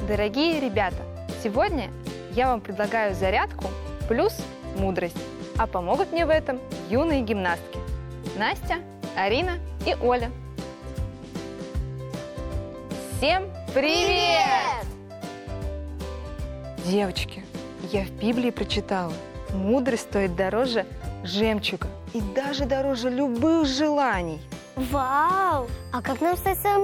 Дорогие ребята, сегодня я вам предлагаю зарядку плюс мудрость, а помогут мне в этом юные гимнастки Настя, Арина и Оля. Всем привет! Девочки, я в Библии прочитала, мудрость стоит дороже жемчуга и даже дороже любых желаний. Вау! А как нам стать самым